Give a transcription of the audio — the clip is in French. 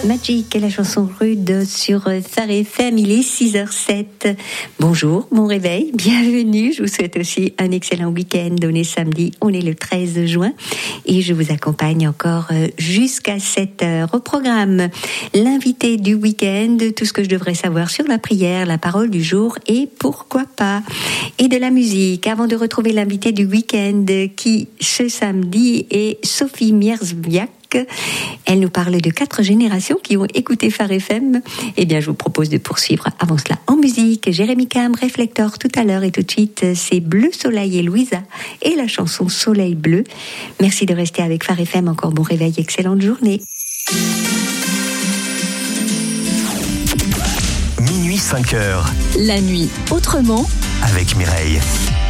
Magic et la chanson rude sur Phare FM, il est 6h07. Bonjour, bon réveil, bienvenue. Je vous souhaite aussi un excellent week-end. On est samedi, on est le 13 juin et je vous accompagne encore jusqu'à 7h. Au programme, l'invité du week-end, tout ce que je devrais savoir sur la prière, la parole du jour et pourquoi pas. Et de la musique, avant de retrouver l'invité du week-end qui ce samedi est Sophie Mierzwiak. Elle nous parle de 4 générations qui ont écouté Phare FM. Eh bien, je vous propose de poursuivre avant cela en musique. Jérémy Cam, Réflecteur tout à l'heure et tout de suite, c'est Bleu Soleil et Louisa et la chanson Soleil Bleu. Merci de rester avec Phare FM. Encore bon réveil, excellente journée. Minuit 5h. La nuit autrement avec Mireille.